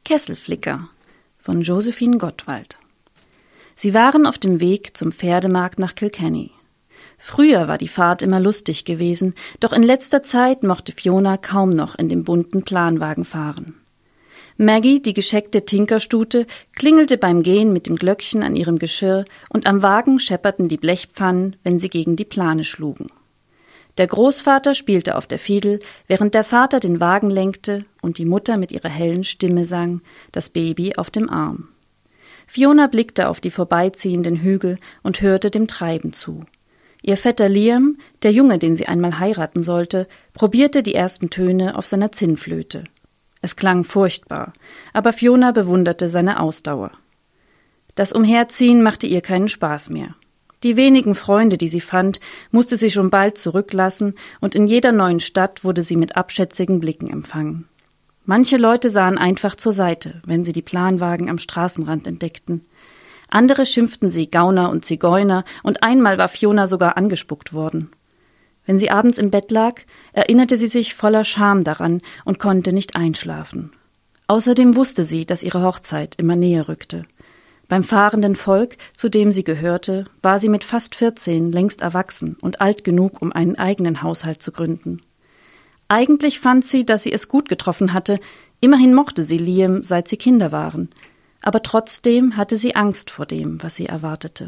Kesselflicker von Josephine Gottwald. Sie waren auf dem Weg zum Pferdemarkt nach Kilkenny. Früher war die Fahrt immer lustig gewesen, doch in letzter Zeit mochte Fiona kaum noch in dem bunten Planwagen fahren. Maggie, die gescheckte Tinkerstute, klingelte beim Gehen mit dem Glöckchen an ihrem Geschirr und am Wagen schepperten die Blechpfannen, wenn sie gegen die Plane schlugen. Der Großvater spielte auf der Fiedel, während der Vater den Wagen lenkte und die Mutter mit ihrer hellen Stimme sang, das Baby auf dem Arm. Fiona blickte auf die vorbeiziehenden Hügel und hörte dem Treiben zu. Ihr Vetter Liam, der Junge, den sie einmal heiraten sollte, probierte die ersten Töne auf seiner Zinnflöte. Es klang furchtbar, aber Fiona bewunderte seine Ausdauer. Das Umherziehen machte ihr keinen Spaß mehr. Die wenigen Freunde, die sie fand, musste sie schon bald zurücklassen, und in jeder neuen Stadt wurde sie mit abschätzigen Blicken empfangen. Manche Leute sahen einfach zur Seite, wenn sie die Planwagen am Straßenrand entdeckten. Andere schimpften sie Gauner und Zigeuner, und einmal war Fiona sogar angespuckt worden. Wenn sie abends im Bett lag, erinnerte sie sich voller Scham daran und konnte nicht einschlafen. Außerdem wusste sie, dass ihre Hochzeit immer näher rückte. Beim fahrenden Volk, zu dem sie gehörte, war sie mit fast 14 längst erwachsen und alt genug, um einen eigenen Haushalt zu gründen. Eigentlich fand sie, dass sie es gut getroffen hatte, immerhin mochte sie Liam, seit sie Kinder waren, aber trotzdem hatte sie Angst vor dem, was sie erwartete.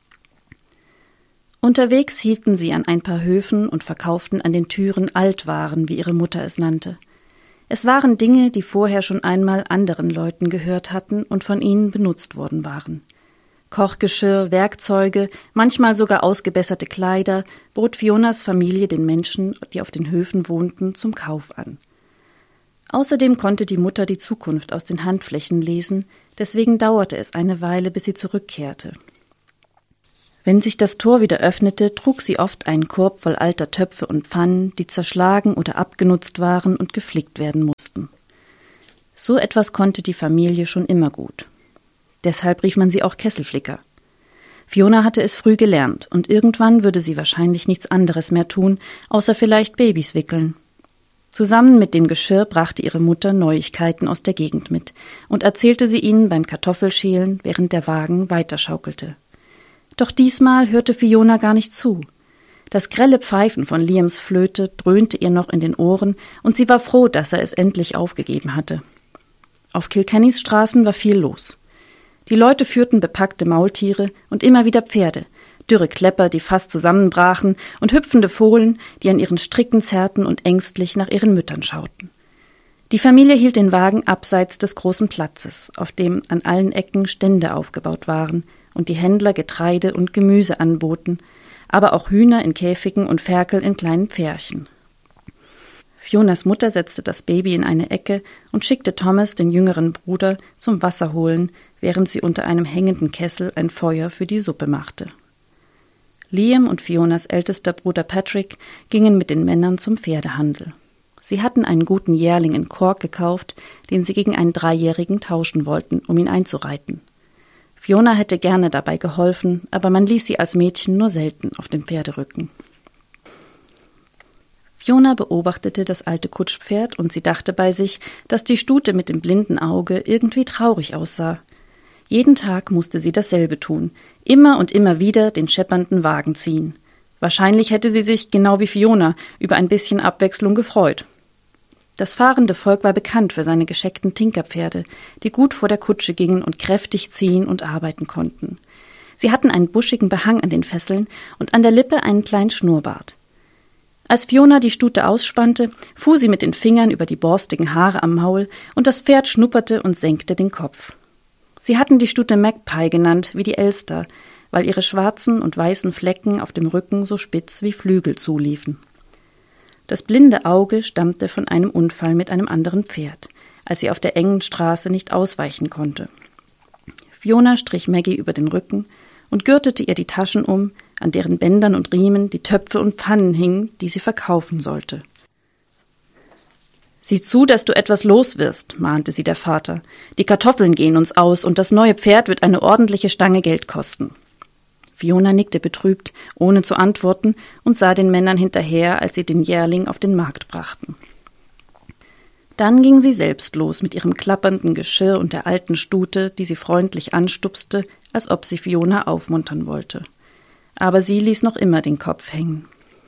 Unterwegs hielten sie an ein paar Höfen und verkauften an den Türen Altwaren, wie ihre Mutter es nannte. Es waren Dinge, die vorher schon einmal anderen Leuten gehört hatten und von ihnen benutzt worden waren. Kochgeschirr, Werkzeuge, manchmal sogar ausgebesserte Kleider bot Fionas Familie den Menschen, die auf den Höfen wohnten, zum Kauf an. Außerdem konnte die Mutter die Zukunft aus den Handflächen lesen, deswegen dauerte es eine Weile, bis sie zurückkehrte. Wenn sich das Tor wieder öffnete, trug sie oft einen Korb voll alter Töpfe und Pfannen, die zerschlagen oder abgenutzt waren und geflickt werden mussten. So etwas konnte die Familie schon immer gut. Deshalb rief man sie auch Kesselflicker. Fiona hatte es früh gelernt, und irgendwann würde sie wahrscheinlich nichts anderes mehr tun, außer vielleicht Babys wickeln. Zusammen mit dem Geschirr brachte ihre Mutter Neuigkeiten aus der Gegend mit und erzählte sie ihnen beim Kartoffelschälen, während der Wagen weiterschaukelte. Doch diesmal hörte Fiona gar nicht zu. Das grelle Pfeifen von Liams Flöte dröhnte ihr noch in den Ohren, und sie war froh, dass er es endlich aufgegeben hatte. Auf Kilkennys Straßen war viel los. Die Leute führten bepackte Maultiere und immer wieder Pferde, dürre Klepper, die fast zusammenbrachen, und hüpfende Fohlen, die an ihren Stricken zerrten und ängstlich nach ihren Müttern schauten. Die Familie hielt den Wagen abseits des großen Platzes, auf dem an allen Ecken Stände aufgebaut waren und die Händler Getreide und Gemüse anboten, aber auch Hühner in Käfigen und Ferkel in kleinen Pferchen. Fionas Mutter setzte das Baby in eine Ecke und schickte Thomas, den jüngeren Bruder, zum Wasser holen, während sie unter einem hängenden Kessel ein Feuer für die Suppe machte. Liam und Fionas ältester Bruder Patrick gingen mit den Männern zum Pferdehandel. Sie hatten einen guten Jährling in Cork gekauft, den sie gegen einen 3-jährigen tauschen wollten, um ihn einzureiten. Fiona hätte gerne dabei geholfen, aber man ließ sie als Mädchen nur selten auf dem Pferderücken. Fiona beobachtete das alte Kutschpferd und sie dachte bei sich, dass die Stute mit dem blinden Auge irgendwie traurig aussah. Jeden Tag musste sie dasselbe tun, immer und immer wieder den scheppernden Wagen ziehen. Wahrscheinlich hätte sie sich, genau wie Fiona, über ein bisschen Abwechslung gefreut. Das fahrende Volk war bekannt für seine gescheckten Tinkerpferde, die gut vor der Kutsche gingen und kräftig ziehen und arbeiten konnten. Sie hatten einen buschigen Behang an den Fesseln und an der Lippe einen kleinen Schnurrbart. Als Fiona die Stute ausspannte, fuhr sie mit den Fingern über die borstigen Haare am Maul, und das Pferd schnupperte und senkte den Kopf. Sie hatten die Stute Magpie genannt, wie die Elster, weil ihre schwarzen und weißen Flecken auf dem Rücken so spitz wie Flügel zuliefen. Das blinde Auge stammte von einem Unfall mit einem anderen Pferd, als sie auf der engen Straße nicht ausweichen konnte. Fiona strich Maggie über den Rücken und gürtete ihr die Taschen um, an deren Bändern und Riemen die Töpfe und Pfannen hingen, die sie verkaufen sollte. »Sieh zu, dass du etwas los wirst«, mahnte sie der Vater. »Die Kartoffeln gehen uns aus, und das neue Pferd wird eine ordentliche Stange Geld kosten.« Fiona nickte betrübt, ohne zu antworten, und sah den Männern hinterher, als sie den Jährling auf den Markt brachten. Dann ging sie selbst los mit ihrem klappernden Geschirr und der alten Stute, die sie freundlich anstupste, als ob sie Fiona aufmuntern wollte. Aber sie ließ noch immer den Kopf hängen.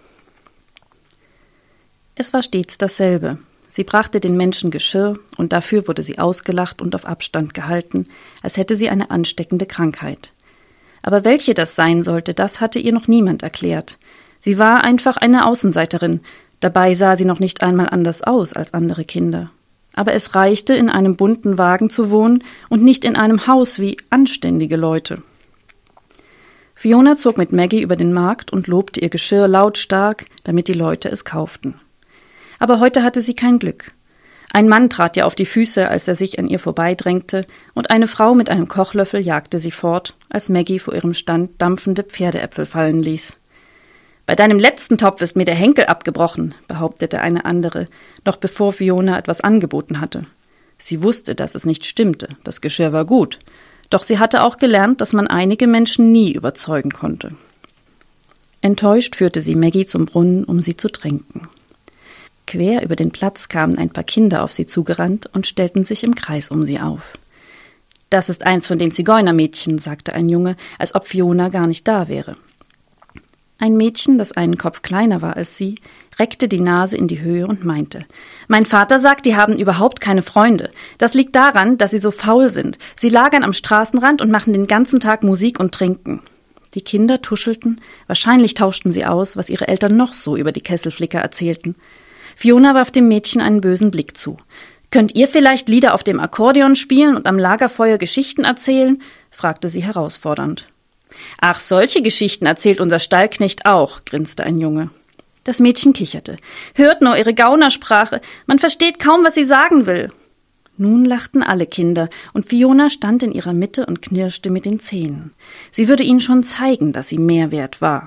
Es war stets dasselbe. Sie brachte den Menschen Geschirr, und dafür wurde sie ausgelacht und auf Abstand gehalten, als hätte sie eine ansteckende Krankheit. Aber welche das sein sollte, das hatte ihr noch niemand erklärt. Sie war einfach eine Außenseiterin, dabei sah sie noch nicht einmal anders aus als andere Kinder. Aber es reichte, in einem bunten Wagen zu wohnen und nicht in einem Haus wie anständige Leute. Fiona zog mit Maggie über den Markt und lobte ihr Geschirr lautstark, damit die Leute es kauften. Aber heute hatte sie kein Glück. Ein Mann trat ihr auf die Füße, als er sich an ihr vorbeidrängte, und eine Frau mit einem Kochlöffel jagte sie fort, als Maggie vor ihrem Stand dampfende Pferdeäpfel fallen ließ. »Bei deinem letzten Topf ist mir der Henkel abgebrochen«, behauptete eine andere, noch bevor Fiona etwas angeboten hatte. Sie wusste, dass es nicht stimmte, das Geschirr war gut, doch sie hatte auch gelernt, dass man einige Menschen nie überzeugen konnte. Enttäuscht führte sie Maggie zum Brunnen, um sie zu tränken. Quer über den Platz kamen ein paar Kinder auf sie zugerannt und stellten sich im Kreis um sie auf. »Das ist eins von den Zigeunermädchen«, sagte ein Junge, als ob Fiona gar nicht da wäre. Ein Mädchen, das einen Kopf kleiner war als sie, reckte die Nase in die Höhe und meinte: »Mein Vater sagt, die haben überhaupt keine Freunde. Das liegt daran, dass sie so faul sind. Sie lagern am Straßenrand und machen den ganzen Tag Musik und trinken.« Die Kinder tuschelten, wahrscheinlich tauschten sie aus, was ihre Eltern noch so über die Kesselflicker erzählten. Fiona warf dem Mädchen einen bösen Blick zu. »Könnt ihr vielleicht Lieder auf dem Akkordeon spielen und am Lagerfeuer Geschichten erzählen?« fragte sie herausfordernd. »Ach, solche Geschichten erzählt unser Stallknecht auch«, grinste ein Junge. Das Mädchen kicherte. »Hört nur ihre Gaunersprache, man versteht kaum, was sie sagen will.« Nun lachten alle Kinder, und Fiona stand in ihrer Mitte und knirschte mit den Zähnen. Sie würde ihnen schon zeigen, dass sie mehr wert war.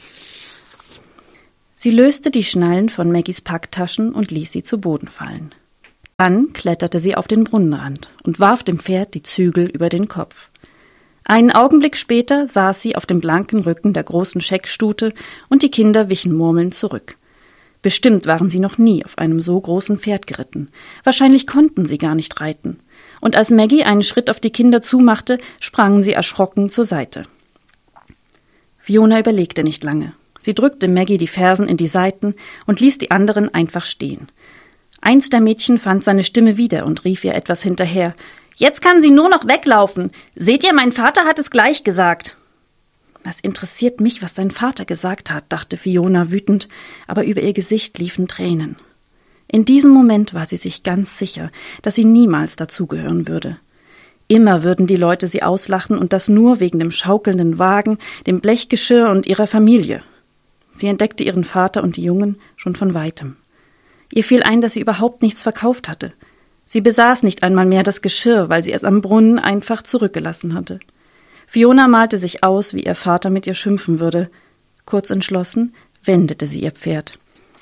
Sie löste die Schnallen von Maggies Packtaschen und ließ sie zu Boden fallen. Dann kletterte sie auf den Brunnenrand und warf dem Pferd die Zügel über den Kopf. Einen Augenblick später saß sie auf dem blanken Rücken der großen Scheckstute und die Kinder wichen murmelnd zurück. Bestimmt waren sie noch nie auf einem so großen Pferd geritten. Wahrscheinlich konnten sie gar nicht reiten. Und als Maggie einen Schritt auf die Kinder zumachte, sprangen sie erschrocken zur Seite. Fiona überlegte nicht lange. Sie drückte Maggie die Fersen in die Seiten und ließ die anderen einfach stehen. Eins der Mädchen fand seine Stimme wieder und rief ihr etwas hinterher. »Jetzt kann sie nur noch weglaufen. Seht ihr, mein Vater hat es gleich gesagt.« »Was interessiert mich, was dein Vater gesagt hat«, dachte Fiona wütend, aber über ihr Gesicht liefen Tränen. In diesem Moment war sie sich ganz sicher, dass sie niemals dazugehören würde. Immer würden die Leute sie auslachen, und das nur wegen dem schaukelnden Wagen, dem Blechgeschirr und ihrer Familie. Sie entdeckte ihren Vater und die Jungen schon von weitem. Ihr fiel ein, dass sie überhaupt nichts verkauft hatte. Sie besaß nicht einmal mehr das Geschirr, weil sie es am Brunnen einfach zurückgelassen hatte. Fiona malte sich aus, wie ihr Vater mit ihr schimpfen würde. Kurz entschlossen wendete sie ihr Pferd.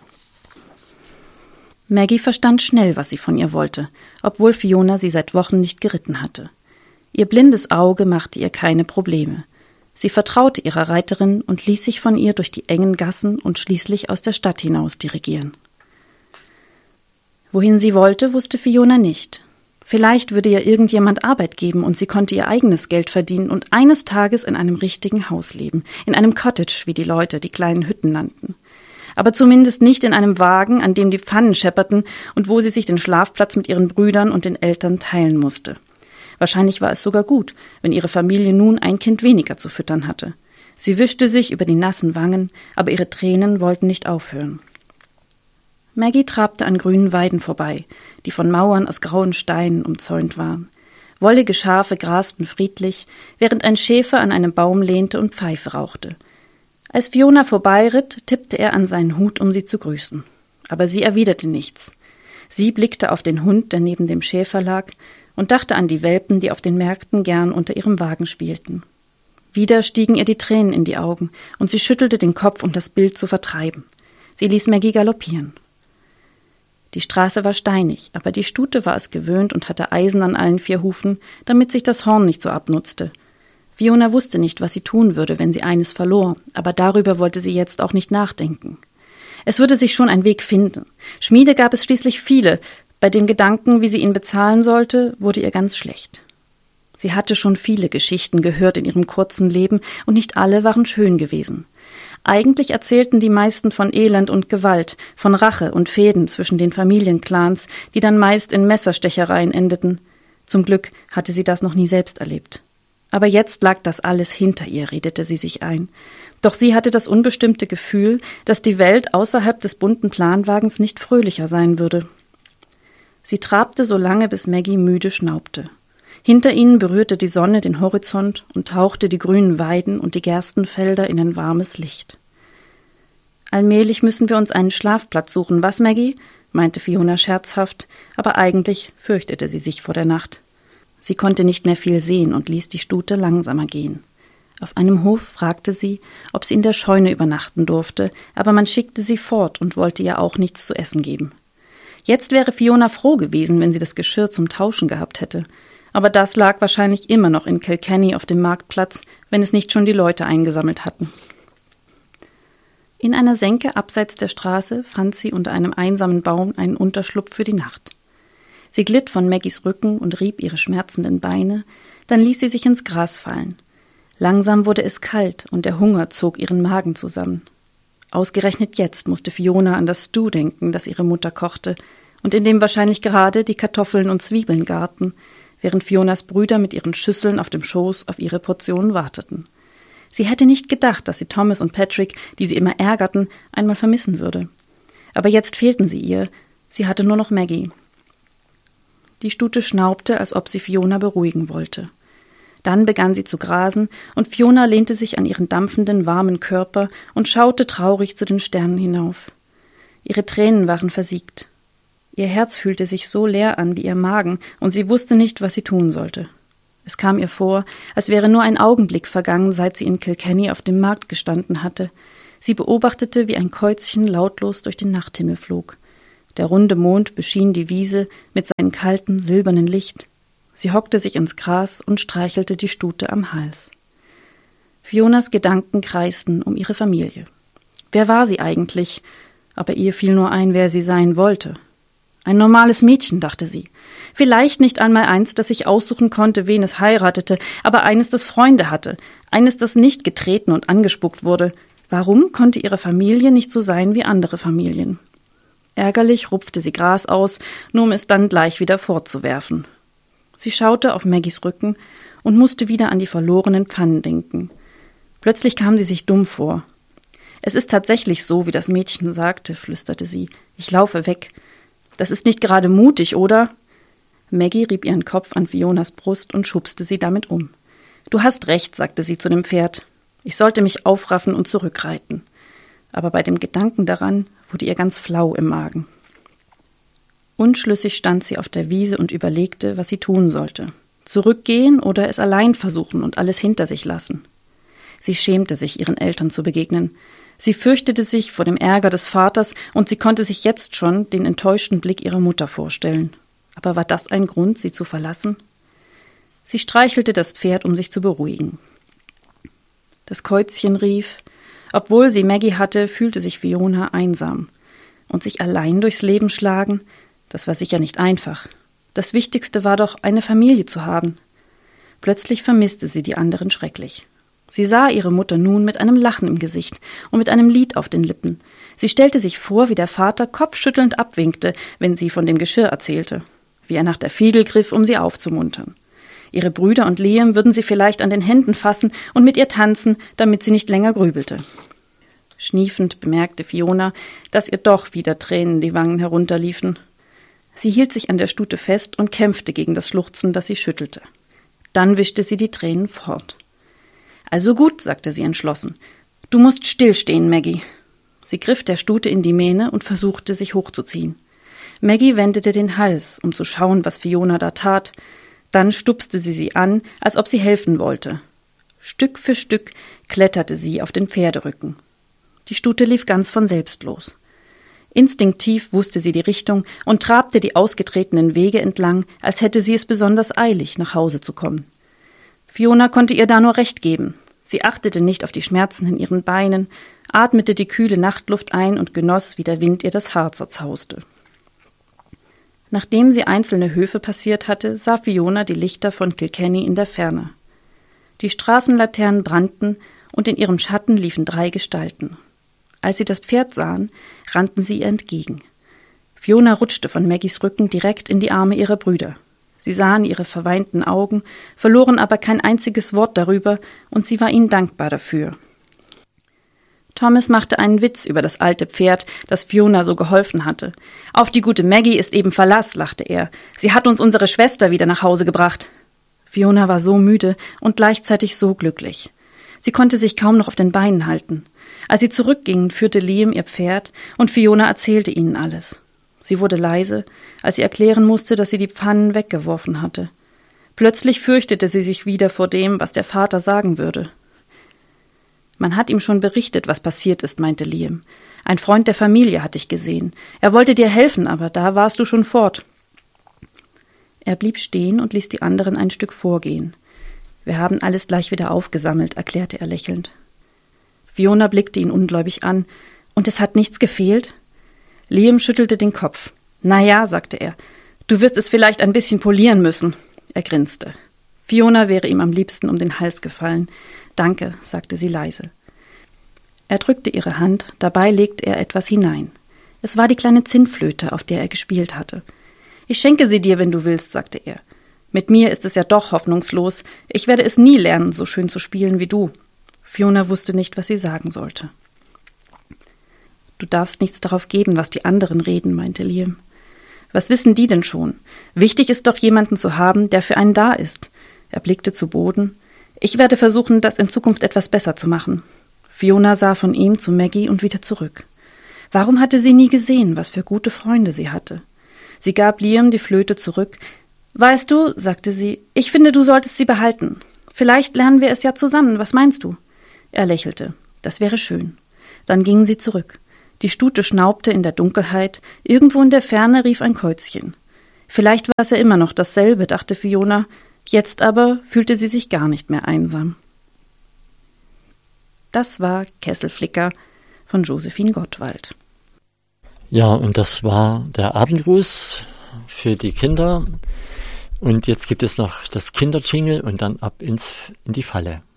Maggie verstand schnell, was sie von ihr wollte, obwohl Fiona sie seit Wochen nicht geritten hatte. Ihr blindes Auge machte ihr keine Probleme. Sie vertraute ihrer Reiterin und ließ sich von ihr durch die engen Gassen und schließlich aus der Stadt hinaus dirigieren. Wohin sie wollte, wusste Fiona nicht. Vielleicht würde ihr irgendjemand Arbeit geben und sie konnte ihr eigenes Geld verdienen und eines Tages in einem richtigen Haus leben, in einem Cottage, wie die Leute die kleinen Hütten nannten. Aber zumindest nicht in einem Wagen, an dem die Pfannen schepperten und wo sie sich den Schlafplatz mit ihren Brüdern und den Eltern teilen musste. Wahrscheinlich war es sogar gut, wenn ihre Familie nun ein Kind weniger zu füttern hatte. Sie wischte sich über die nassen Wangen, aber ihre Tränen wollten nicht aufhören. Maggie trabte an grünen Weiden vorbei, die von Mauern aus grauen Steinen umzäunt waren. Wollige Schafe grasten friedlich, während ein Schäfer an einem Baum lehnte und Pfeife rauchte. Als Fiona vorbeiritt, tippte er an seinen Hut, um sie zu grüßen. Aber sie erwiderte nichts. Sie blickte auf den Hund, der neben dem Schäfer lag, und dachte an die Welpen, die auf den Märkten gern unter ihrem Wagen spielten. Wieder stiegen ihr die Tränen in die Augen, und sie schüttelte den Kopf, um das Bild zu vertreiben. Sie ließ Maggie galoppieren. Die Straße war steinig, aber die Stute war es gewöhnt und hatte Eisen an allen 4 Hufen, damit sich das Horn nicht so abnutzte. Fiona wusste nicht, was sie tun würde, wenn sie eines verlor, aber darüber wollte sie jetzt auch nicht nachdenken. Es würde sich schon ein Weg finden. Schmiede gab es schließlich viele, Bei dem Gedanken, wie sie ihn bezahlen sollte, wurde ihr ganz schlecht. Sie hatte schon viele Geschichten gehört in ihrem kurzen Leben, und nicht alle waren schön gewesen. Eigentlich erzählten die meisten von Elend und Gewalt, von Rache und Fehden zwischen den Familienclans, die dann meist in Messerstechereien endeten. Zum Glück hatte sie das noch nie selbst erlebt. Aber jetzt lag das alles hinter ihr, redete sie sich ein. Doch sie hatte das unbestimmte Gefühl, dass die Welt außerhalb des bunten Planwagens nicht fröhlicher sein würde. Sie trabte so lange, bis Maggie müde schnaubte. Hinter ihnen berührte die Sonne den Horizont und tauchte die grünen Weiden und die Gerstenfelder in ein warmes Licht. »Allmählich müssen wir uns einen Schlafplatz suchen, was, Maggie?« meinte Fiona scherzhaft, aber eigentlich fürchtete sie sich vor der Nacht. Sie konnte nicht mehr viel sehen und ließ die Stute langsamer gehen. Auf einem Hof fragte sie, ob sie in der Scheune übernachten durfte, aber man schickte sie fort und wollte ihr auch nichts zu essen geben. Jetzt wäre Fiona froh gewesen, wenn sie das Geschirr zum Tauschen gehabt hätte. Aber das lag wahrscheinlich immer noch in Kilkenny auf dem Marktplatz, wenn es nicht schon die Leute eingesammelt hatten. In einer Senke abseits der Straße fand sie unter einem einsamen Baum einen Unterschlupf für die Nacht. Sie glitt von Maggies Rücken und rieb ihre schmerzenden Beine, dann ließ sie sich ins Gras fallen. Langsam wurde es kalt und der Hunger zog ihren Magen zusammen. Ausgerechnet jetzt musste Fiona an das Stew denken, das ihre Mutter kochte und in dem wahrscheinlich gerade die Kartoffeln und Zwiebeln garten, während Fionas Brüder mit ihren Schüsseln auf dem Schoß auf ihre Portion warteten. Sie hätte nicht gedacht, dass sie Thomas und Patrick, die sie immer ärgerten, einmal vermissen würde. Aber jetzt fehlten sie ihr, sie hatte nur noch Maggie. Die Stute schnaubte, als ob sie Fiona beruhigen wollte. Dann begann sie zu grasen, und Fiona lehnte sich an ihren dampfenden, warmen Körper und schaute traurig zu den Sternen hinauf. Ihre Tränen waren versiegt. Ihr Herz fühlte sich so leer an wie ihr Magen, und sie wusste nicht, was sie tun sollte. Es kam ihr vor, als wäre nur ein Augenblick vergangen, seit sie in Kilkenny auf dem Markt gestanden hatte. Sie beobachtete, wie ein Käuzchen lautlos durch den Nachthimmel flog. Der runde Mond beschien die Wiese mit seinem kalten, silbernen Licht. Sie hockte sich ins Gras und streichelte die Stute am Hals. Fionas Gedanken kreisten um ihre Familie. Wer war sie eigentlich? Aber ihr fiel nur ein, wer sie sein wollte. Ein normales Mädchen, dachte sie. Vielleicht nicht einmal eins, das sich aussuchen konnte, wen es heiratete, aber eines, das Freunde hatte, eines, das nicht getreten und angespuckt wurde. Warum konnte ihre Familie nicht so sein wie andere Familien? Ärgerlich rupfte sie Gras aus, nur um es dann gleich wieder fortzuwerfen. Sie schaute auf Maggies Rücken und musste wieder an die verlorenen Pfannen denken. Plötzlich kam sie sich dumm vor. »Es ist tatsächlich so, wie das Mädchen sagte«, flüsterte sie. »Ich laufe weg. Das ist nicht gerade mutig, oder?« Maggie rieb ihren Kopf an Fionas Brust und schubste sie damit um. »Du hast recht«, sagte sie zu dem Pferd. »Ich sollte mich aufraffen und zurückreiten.« Aber bei dem Gedanken daran wurde ihr ganz flau im Magen. Unschlüssig stand sie auf der Wiese und überlegte, was sie tun sollte. Zurückgehen oder es allein versuchen und alles hinter sich lassen. Sie schämte sich, ihren Eltern zu begegnen. Sie fürchtete sich vor dem Ärger des Vaters und sie konnte sich jetzt schon den enttäuschten Blick ihrer Mutter vorstellen. Aber war das ein Grund, sie zu verlassen? Sie streichelte das Pferd, um sich zu beruhigen. Das Käuzchen rief. Obwohl sie Maggie hatte, fühlte sich Fiona einsam. Und sich allein durchs Leben schlagen, das war sicher nicht einfach. Das Wichtigste war doch, eine Familie zu haben. Plötzlich vermisste sie die anderen schrecklich. Sie sah ihre Mutter nun mit einem Lachen im Gesicht und mit einem Lied auf den Lippen. Sie stellte sich vor, wie der Vater kopfschüttelnd abwinkte, wenn sie von dem Geschirr erzählte, wie er nach der Fiedel griff, um sie aufzumuntern. Ihre Brüder und Liam würden sie vielleicht an den Händen fassen und mit ihr tanzen, damit sie nicht länger grübelte. Schniefend bemerkte Fiona, dass ihr doch wieder Tränen die Wangen herunterliefen. Sie hielt sich an der Stute fest und kämpfte gegen das Schluchzen, das sie schüttelte. Dann wischte sie die Tränen fort. »Also gut«, sagte sie entschlossen. »Du musst stillstehen, Maggie.« Sie griff der Stute in die Mähne und versuchte, sich hochzuziehen. Maggie wendete den Hals, um zu schauen, was Fiona da tat. Dann stupste sie an, als ob sie helfen wollte. Stück für Stück kletterte sie auf den Pferderücken. Die Stute lief ganz von selbst los. Instinktiv wusste sie die Richtung und trabte die ausgetretenen Wege entlang, als hätte sie es besonders eilig, nach Hause zu kommen. Fiona konnte ihr da nur recht geben. Sie achtete nicht auf die Schmerzen in ihren Beinen, atmete die kühle Nachtluft ein und genoss, wie der Wind ihr das Haar zerzauste. Nachdem sie einzelne Höfe passiert hatte, sah Fiona die Lichter von Kilkenny in der Ferne. Die Straßenlaternen brannten und in ihrem Schatten liefen 3 Gestalten. Als sie das Pferd sahen, rannten sie ihr entgegen. Fiona rutschte von Maggies Rücken direkt in die Arme ihrer Brüder. Sie sahen ihre verweinten Augen, verloren aber kein einziges Wort darüber, und sie war ihnen dankbar dafür. Thomas machte einen Witz über das alte Pferd, das Fiona so geholfen hatte. »Auf die gute Maggie ist eben Verlass«, lachte er. »Sie hat uns unsere Schwester wieder nach Hause gebracht.« Fiona war so müde und gleichzeitig so glücklich. Sie konnte sich kaum noch auf den Beinen halten. Als sie zurückgingen, führte Liam ihr Pferd und Fiona erzählte ihnen alles. Sie wurde leise, als sie erklären musste, dass sie die Pfannen weggeworfen hatte. Plötzlich fürchtete sie sich wieder vor dem, was der Vater sagen würde. »Man hat ihm schon berichtet, was passiert ist«, meinte Liam. »Ein Freund der Familie hat dich gesehen. Er wollte dir helfen, aber da warst du schon fort.« Er blieb stehen und ließ die anderen ein Stück vorgehen. »Wir haben alles gleich wieder aufgesammelt«, erklärte er lächelnd. Fiona blickte ihn ungläubig an. »Und es hat nichts gefehlt?« Liam schüttelte den Kopf. »Na ja«, sagte er, »du wirst es vielleicht ein bisschen polieren müssen.« Er grinste. Fiona wäre ihm am liebsten um den Hals gefallen. »Danke«, sagte sie leise. Er drückte ihre Hand, dabei legte er etwas hinein. Es war die kleine Zinnflöte, auf der er gespielt hatte. »Ich schenke sie dir, wenn du willst«, sagte er. »Mit mir ist es ja doch hoffnungslos. Ich werde es nie lernen, so schön zu spielen wie du.« Fiona wusste nicht, was sie sagen sollte. »Du darfst nichts darauf geben, was die anderen reden«, meinte Liam. »Was wissen die denn schon? Wichtig ist doch, jemanden zu haben, der für einen da ist.« Er blickte zu Boden. »Ich werde versuchen, das in Zukunft etwas besser zu machen.« Fiona sah von ihm zu Maggie und wieder zurück. Warum hatte sie nie gesehen, was für gute Freunde sie hatte? Sie gab Liam die Flöte zurück. »Weißt du«, sagte sie, »ich finde, du solltest sie behalten. Vielleicht lernen wir es ja zusammen, was meinst du?« Er lächelte. »Das wäre schön.« Dann gingen sie zurück. Die Stute schnaubte in der Dunkelheit. Irgendwo in der Ferne rief ein Käuzchen. Vielleicht war es ja immer noch dasselbe, dachte Fiona. Jetzt aber fühlte sie sich gar nicht mehr einsam. Das war Kesselflicker von Josephine Gottwald. Ja, und das war der Abendgruß für die Kinder. Und jetzt gibt es noch das Kinderjingle und dann ab in die Falle.